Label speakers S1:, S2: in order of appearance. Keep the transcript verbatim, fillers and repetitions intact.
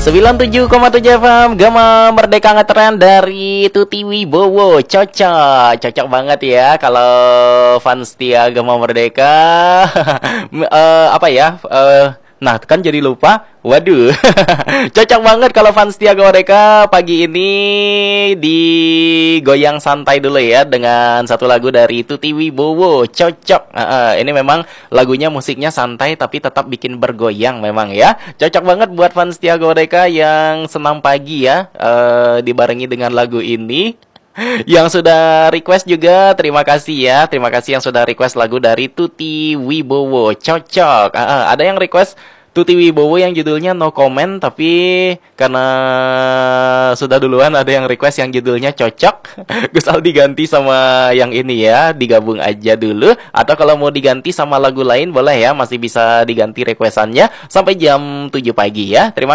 S1: sembilan puluh tujuh koma tujuh F M Gema Merdeka Ngetren dari Tuti Wibowo. Cocok, cocok banget ya kalau fans setia Gema Merdeka. uh, Apa ya, uh, nah kan jadi lupa. Waduh. Cocok banget kalau fans setia Gema Merdeka pagi ini digoyang santai dulu ya dengan satu lagu dari Tuti Wibowo. Cocok. uh, uh, Ini memang lagunya musiknya santai tapi tetap bikin bergoyang memang ya. Cocok banget buat fans setia Gema Merdeka yang senam pagi ya, uh, dibarengi dengan lagu ini. Yang sudah request juga terima kasih ya. Terima kasih yang sudah request lagu dari Tuti Wibowo. Cocok. uh, uh, Ada yang request Tuti Wibowo yang judulnya No Comment, tapi karena sudah duluan ada yang request yang judulnya Cocok. Gus Aldi ganti sama yang ini ya, digabung aja dulu. Atau kalau mau diganti sama lagu lain boleh ya, masih bisa diganti requestannya sampai jam tujuh pagi ya. Terima